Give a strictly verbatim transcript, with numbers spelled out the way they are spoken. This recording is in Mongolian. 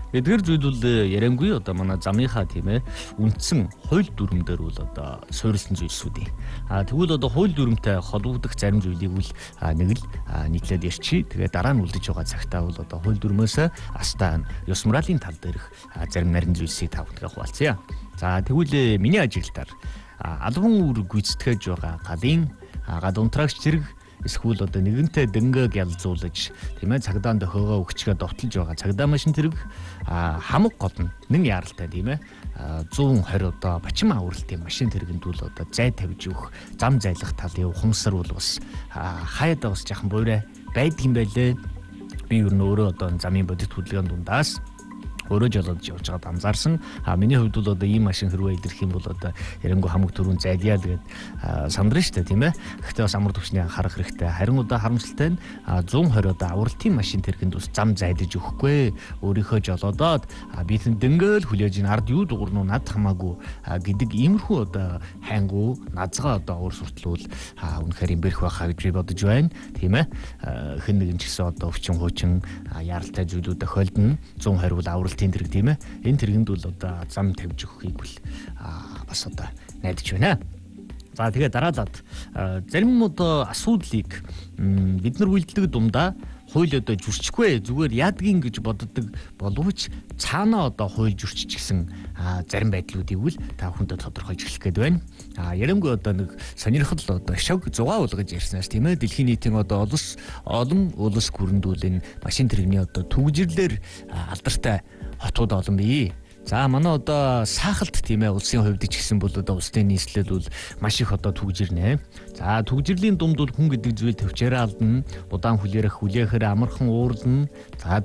Эдгээр зүйл бол яриангүй одоо манай замынхаа тийм ээ үндсэн хууль дүрмээр бол одоо суурилсан зүйлсүүд юм. А тэгвэл одоо хууль дүрмтэй холбогдох зарим зүйлийг үл нэг л нийтлээд ярьчи. Тэгээ дараа нь үлдэж байгаа цагтаа бол одоо хууль дүрмөөс астаа ёс моралын тал дээрх зарим нарийн зүйлсийг тавтгах хуваалцъя. За тэгвэл миний ажиглалтаар албан үүрэг гүйцэтгэж байгаа галын гад унтраагч зэрэг эсвэл одоо нэгэнтээ дөнгөг ялзуулж тийм ээ цагдаа дохиогоо өгчгээ довтолж байгаа цагдаа машин тэрэг хамаг гол нь нэн яаралтай тийм ээ one twenty одоо бачим авралтын машин тэргэнд бол одоо зай тавьж өгөх зам зайлах талын ухамсар бол бас хаяада бас жахан буурай байдаг юм байлээ. Би ер нь өөрөө одоо замын бодит хөдөлгөөний дундаас өөрөө жолоодж явж байгаад анзаарсан. А миний хувьд бол одоо ийм машин хэрвээ идэрх юм бол одоо ярангуй хамаг төрүн зайльяа тэгээд сандрна шүү дээ тийм ээ. Гэхдээ бас амар төвчний анхаарах хэрэгтэй. Харин удаа харамсалтай нь one twenty одоо авралтын машин тэрхэнд бас зам зайлж өгөхгүй. Өөрийнхөө жолоодоод би тэн дөнгөөл хүлээж ин ард юу дуурнуу над хамаагүй гэдэг иймэрхүү одоо хайнгуу назгаа одоо уур сурталуул үнэхээр имбэрх байхаа гэж би бодож байна. Тийм ээ. Хэн нэгэн ч гэсэн одоо өвчин хуучин яралтай зүйлүүд тохиолдно. one twenty бол аврал тийм тэрэг тийм ээ. Энэ тэргэнд бол одоо зам тавьж өгөхийг бол бас одоо найдаж байна. За тэгээ дараалаад зарим одоо асуудлыг бид нар үйлдэлдэг дундаа хууль одоо зөрчихгүй зүгээр яадгийн гэж боддог боловч цаана одоо хууль зөрчихсэн зарим байдлуудыг үл та бүхэндээ тодорхойлж эхлэх гээд байна. А ярангуй одоо нэг сонирхол одоо шог зугаа болгож ярьснаас тийм ээ дэлхийн нийтийн одоо улс олон улс гүрэндүүл энэ машин тэрэгний одоо түгжирлэр алдартай хотууд олон бий. За манай одоо саахалт тийм ээ улсын хувьд ч гэсэн бол одоо улсын нийслэл бол маш их одоо түгжирнэ. За түгжирлийн дунд бол хүн гэдэг зүйл төвчээрээ алдна. Удаан хүлээрэх хүлээхээр амархан уурлна. За